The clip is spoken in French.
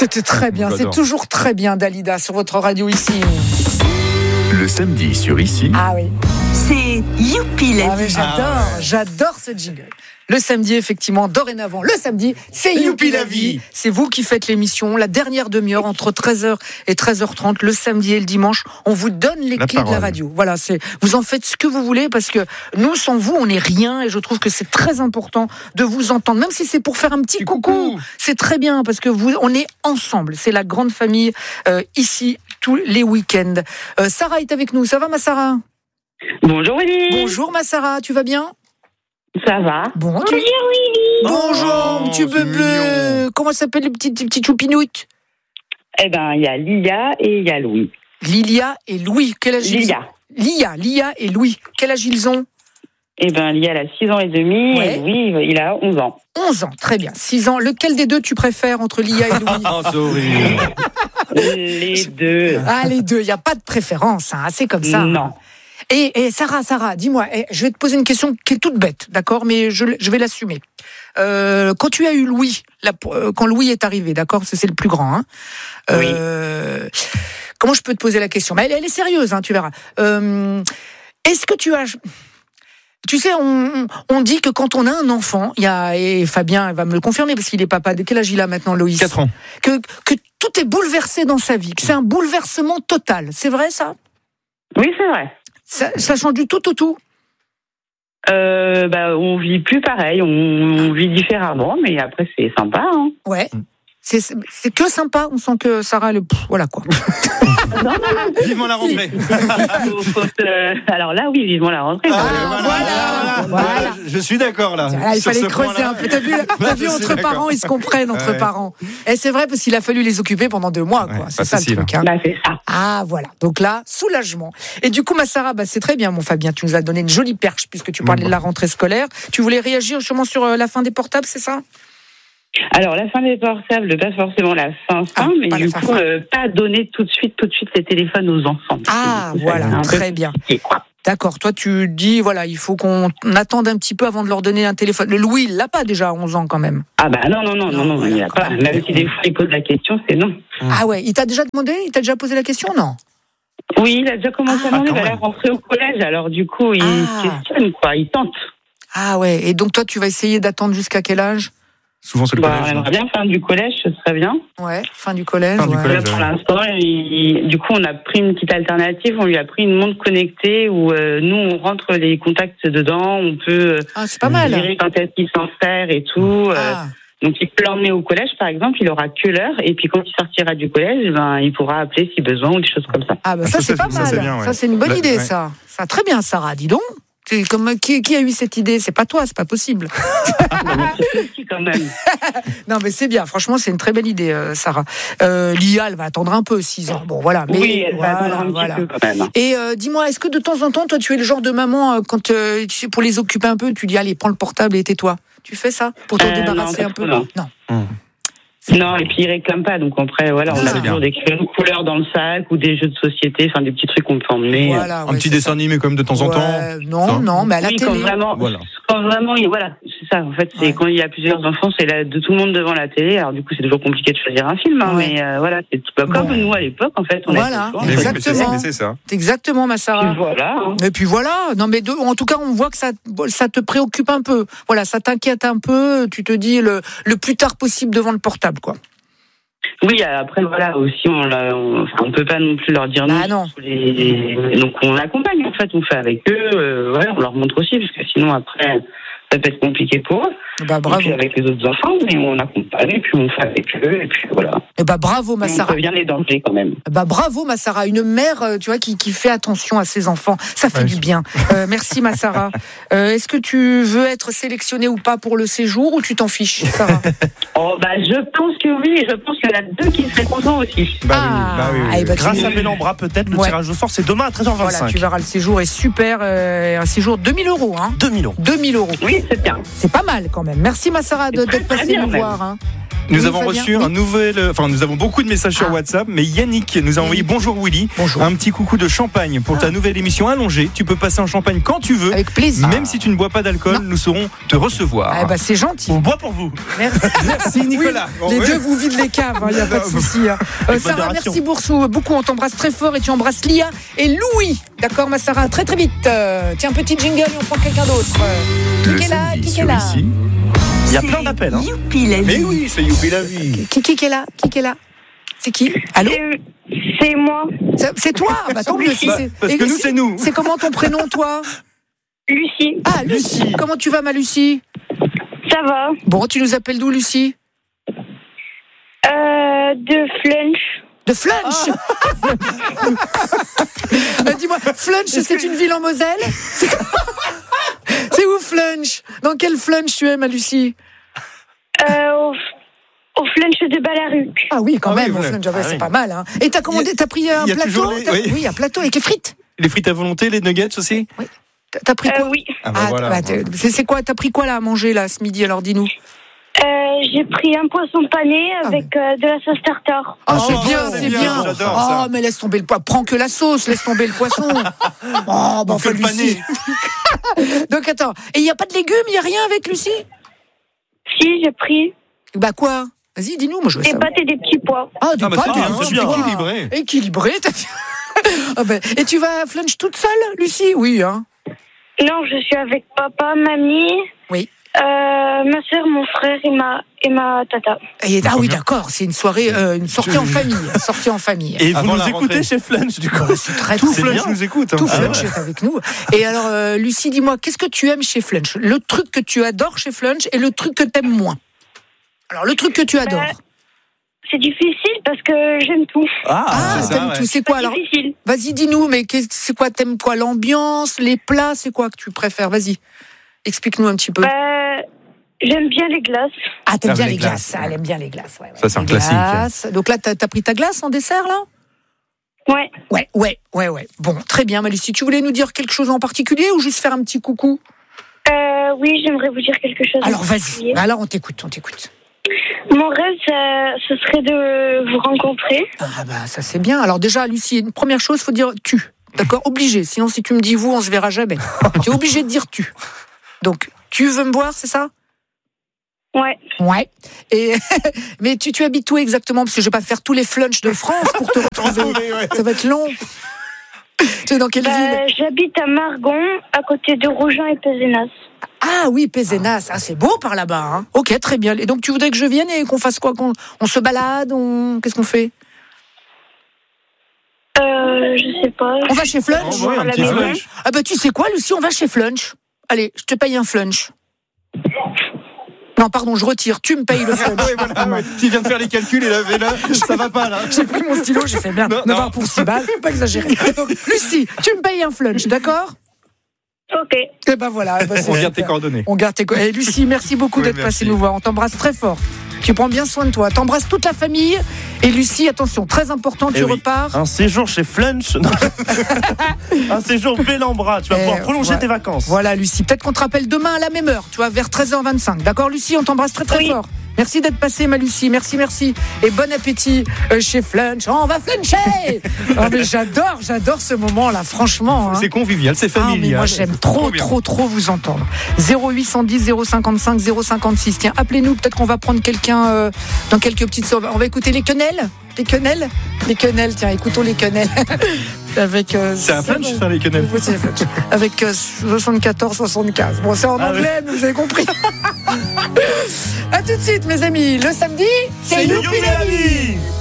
C'était très bien, c'est toujours très bien Dalida sur votre radio ici. Le samedi sur Ici. Ah oui. C'est Youpi la vie. J'adore ce jingle. Le samedi, effectivement, dorénavant, le samedi, c'est Youpi la vie. C'est vous qui faites l'émission, la dernière demi-heure entre 13h et 13h30, le samedi et le dimanche. On vous donne les clés de la radio. Voilà, vous en faites ce que vous voulez parce que nous, sans vous, on n'est rien et je trouve que c'est très important de vous entendre. Même si c'est pour faire un petit coucou, c'est très bien parce que on est ensemble. C'est la grande famille ici tous les week-ends. Sarah est avec nous. Ça va, ma Sarah ? Bonjour Willy. Bonjour ma Sarah, tu vas bien ? Ça va. Bonjour Willy. Bonjour, petit bébé. Comment s'appellent les petits choupinoutes ? Eh ben, il y a Lia et il y a Louis. Lilia et Louis, quel âge ils ont ? Lia et Louis, quel âge ils ont ? Eh ben, Lia, elle a 6 ans et demi et Louis, il a 11 ans. 11 ans, très bien. 6 ans. Lequel des deux tu préfères entre Lia et Louis ? C'est horrible. Les deux. Ah, les deux, il n'y a pas de préférence, hein. C'est comme ça. Non. Et Sarah, dis-moi, je vais te poser une question qui est toute bête, d'accord, mais je vais l'assumer. Quand tu as eu Louis, quand Louis est arrivé, d'accord, c'est le plus grand, hein. Oui. Comment je peux te poser la question ? Mais elle est sérieuse, hein, tu verras. Est-ce que tu as... Tu sais, on dit que quand on a un enfant, et Fabien va me le confirmer parce qu'il est papa. De quel âge il a maintenant, Loïs ? 4 ans. Que tout est bouleversé dans sa vie, que c'est un bouleversement total. C'est vrai, ça ? Oui, c'est vrai. Ça change du tout au tout. On vit plus pareil, on vit différemment, mais après c'est sympa. Hein. Ouais. C'est que sympa, on sent que Sarah, voilà quoi. Non. Vivement la rentrée. Alors là, oui, vivement la rentrée. Voilà. Je suis d'accord là. Il fallait creuser un peu. T'as vu entre parents, ils se comprennent entre parents. Et c'est vrai parce qu'il a fallu les occuper pendant 2 mois, quoi. C'est ça le truc. Hein. C'est ça. Ah voilà. Donc là, soulagement. Et du coup, ma Sarah, c'est très bien, mon Fabien. Tu nous as donné une jolie perche puisque tu parlais de la rentrée scolaire. Tu voulais réagir justement sur la fin des portables, c'est ça ? Alors, la fin des portables, pas forcément la fin, mais du coup, pas donner tout de suite les téléphones aux enfants. Ah, voilà, très bien. D'accord, toi tu dis, voilà, il faut qu'on attende un petit peu avant de leur donner un téléphone. Le Louis, il l'a pas déjà à 11 ans quand même. Ah bah non, il l'a pas. Même si des fois il pose la question, c'est non. Ah ouais, il t'a déjà demandé, il t'a déjà posé la question, non ? Oui, il a déjà commencé à demander, il va rentrer au collège, alors du coup, il questionne, quoi, il tente. Ah ouais, et donc toi tu vas essayer d'attendre jusqu'à quel âge ? Souvent c'est le collège. On aimerait bien fin du collège, ce serait bien. Ouais, fin du collège. Là, pour l'instant, du coup, on a pris une petite alternative. On lui a pris une montre connectée où nous, on rentre les contacts dedans. On peut c'est pas mal. gérer quand est-ce qu'il s'en sert et tout. Donc, il peut l'emmener au collège, par exemple. Il aura que l'heure. Et puis, quand il sortira du collège, il pourra appeler si besoin ou des choses comme ça. Ah, ça, c'est pas mal. C'est bien, ça, c'est une bonne idée, ça. Ça, très bien, Sarah. Dis donc. C'est comme qui a eu cette idée ? C'est pas toi, c'est pas possible. C'est quand même. Non, mais c'est bien. Franchement, c'est une très belle idée, Sarah. Lia, elle va attendre un peu, 6 ans. Bon, voilà. Mais oui, elle va attendre un petit peu quand même. Et dis-moi, est-ce que de temps en temps, toi, tu es le genre de maman quand pour les occuper un peu, tu dis allez, prends le portable et tais-toi. Tu fais ça pour t'en débarrasser un peu ? Non. Non, et puis il réclame pas, donc après, voilà, on a toujours des crayons de couleur dans le sac ou des jeux de société, enfin des petits trucs qu'on peut emmener. Voilà, un petit dessin animé comme de temps en temps. Non, mais à la télé. Quand vraiment, c'est ça. En fait, c'est quand il y a plusieurs enfants, c'est de tout le monde devant la télé. Alors du coup, c'est toujours compliqué de choisir un film, mais voilà, c'est comme nous à l'époque, en fait. Exactement. C'est ça. Exactement, ma Sarah. Et puis voilà. Non, mais en tout cas, on voit que ça te préoccupe un peu. Voilà, ça t'inquiète un peu. Tu te dis le plus tard possible devant le portable, quoi. Oui, après voilà aussi on peut pas non plus leur dire non. Donc on l'accompagne en fait, on fait avec eux, on leur montre aussi parce que sinon après ça peut être compliqué pour eux. Bravo. Et puis avec les autres enfants, mais on accompagne et puis on fait avec eux et puis voilà. Bravo ma Sarah. On prévient les dangers quand même. Bravo ma Sarah, une mère tu vois qui fait attention à ses enfants, ça fait du bien. Merci ma Sarah. Est-ce que tu veux être sélectionnée ou pas pour le séjour ou tu t'en fiches, Sarah ? Je pense que oui, et je pense qu'il y en a 2 qui seraient contents aussi. Oui. Grâce à Bellambra, peut-être le tirage au sort, c'est demain à 13h25. Voilà, tu verras, le séjour est super, un séjour 2000 €, hein. 2000 €. 2000 €. Oui, c'est bien. C'est pas mal quand même. Merci ma Sarah d'être passée nous voir. Hein. Nous avons reçu un nouvel. Enfin, nous avons beaucoup de messages sur WhatsApp, mais Yannick nous a envoyé bonjour Willy. Bonjour. Un petit coucou de champagne pour ta nouvelle émission allongée. Tu peux passer en champagne quand tu veux. Avec plaisir. Même si tu ne bois pas d'alcool, nous saurons te recevoir. Ah bah c'est gentil. On boit pour vous. Merci Nicolas. Oui, les deux vous vident les caves, il n'y a pas de souci. Sarah, merci beaucoup. On t'embrasse très fort et tu embrasses Lia et Louis. D'accord, ma Sarah, très très vite. Tiens, petit jingle et on prend quelqu'un d'autre. Qui est là? Qui est là? Il y a plein d'appels. Youpi la vie. Mais oui, c'est Youpi la vie. Qui est là? Qui est là? C'est qui? Allô? C'est moi. C'est toi? Bah tant mieux. Parce que nous, c'est nous. C'est comment ton prénom, toi? Lucie. Ah, Lucie. Comment tu vas, ma Lucie? Ça va. Bon, tu nous appelles d'où, Lucie? De Flunch. De Flunch. Dis-moi, Flunch, c'est une ville en Moselle? C'est où Flunch? Dans quel Flunch tu es, ma Lucie? Au Flunch de Balaruc. Ah oui, quand même, au Flunch, c'est pas mal. Hein. Et t'as pris un plateau? Oui, un plateau avec les frites. Les frites à volonté, les nuggets aussi? Oui. T'as pris quoi? Oui. Ah bah voilà. C'est quoi? T'as pris quoi là à manger là ce midi? Alors dis-nous. J'ai pris un poisson pané avec de la sauce tartare. Oh, c'est bien. J'adore ça. Oh, mais laisse tomber le poisson. Prends que la sauce, laisse tomber le poisson. Oh, bon, que le pané. Donc attends, et il n'y a pas de légumes, il n'y a rien avec Lucie? Si, j'ai pris. Bah quoi? Vas-y, dis-nous, moi je veux des savoir. pâtes et des petits pois. Ah, des pâtes, c'est bien. Équilibré. Équilibré, t'as dit. Ah ben, et tu vas à Flunch toute seule, Lucie? Oui, hein. Non, je suis avec papa, mamie. Oui. Ma soeur, mon frère et ma tata. Ah oui, d'accord, c'est une soirée, une sortie en famille. Et vous Avant nous écoutez chez Flunch, du coup. C'est très Tout c'est Flunch bien. nous écoute. Tout Flunch est avec nous. Et alors, Lucie, dis-moi, qu'est-ce que tu aimes chez Flunch? Le truc que tu adores chez Flunch et le truc que t'aimes moins. Alors, le truc que tu adores. C'est difficile parce que j'aime tout. T'aimes tout. C'est quoi alors? Difficile. Vas-y, dis-nous, mais c'est quoi? T'aimes quoi? L'ambiance, les plats, c'est quoi que tu préfères? Vas-y, explique-nous un petit peu. J'aime bien les glaces. Ah, t'aimes bien les glaces. Elle aime bien les glaces. Ouais. Ça, c'est un classique. Donc là, t'as pris ta glace en dessert, là? Ouais. Ouais. Bon, très bien, Lucie. Tu voulais nous dire quelque chose en particulier ou juste faire un petit coucou? Oui, j'aimerais vous dire quelque chose. Alors, vas-y. Alors, on t'écoute. Mon rêve, ce serait de vous rencontrer. Ah bah, ça c'est bien. Alors déjà, Lucie, une première chose, il faut dire tu. D'accord? Obligé. Sinon, si tu me dis vous, on se verra jamais. Tu es obligé de dire tu. Donc, tu veux me voir, c'est ça? Ouais. Et mais tu habites où exactement? Parce que je vais pas faire tous les flunchs de France pour te retrouver. Ça va être long. Tu es dans quelle ville? J'habite à Margon, à côté de Rougen et Pézenas. Ah oui, Pézenas. Ah, c'est beau par là-bas. Hein. Ok, très bien. Et donc, tu voudrais que je vienne et qu'on fasse quoi? On se balade? Qu'est-ce qu'on fait? Je sais pas. On va chez Flunch? Un petit Flunch. Ah bah tu sais quoi, Lucie, on va chez Flunch. Allez, je te paye un Flunch. Non, pardon, je retire. Tu me payes le Flunch. Tu viens de faire les calculs et là, ça va pas là. J'ai pris mon stylo, j'ai fait merde. 9 pour 6 balles, faut pas exagérer. Donc, Lucie, tu me payes un Flunch, d'accord? Ok. Et ben voilà. On garde tes coordonnées. On garde tes coordonnées. Et Lucie, merci beaucoup d'être passée nous voir. On t'embrasse très fort. Tu prends bien soin de toi. T'embrasses toute la famille. Et Lucie, attention, très important, tu repars. Un séjour chez Flunch. Un séjour Bellambra. Tu vas pouvoir prolonger tes vacances. Voilà, Lucie. Peut-être qu'on te rappelle demain à la même heure, tu vois, vers 13h25. D'accord, Lucie, on t'embrasse très très fort. Merci d'être passée, ma Lucie. Merci. Et bon appétit chez Flunch. On va fluncher. Mais j'adore ce moment-là, franchement. Hein. C'est convivial, c'est familial. Mais moi, j'aime trop vous entendre. 0810 055 056. Tiens, appelez-nous. Peut-être qu'on va prendre quelqu'un dans quelques petites... On va écouter les quenelles. Les quenelles, tiens, écoutons les quenelles. Avec, c'est un Flunch, ça, les quenelles. C'est un Flunch. Avec 74-75. Bon, c'est en anglais, mais vous avez compris. À tout de suite, mes amis. Le samedi, c'est Youpi la vie.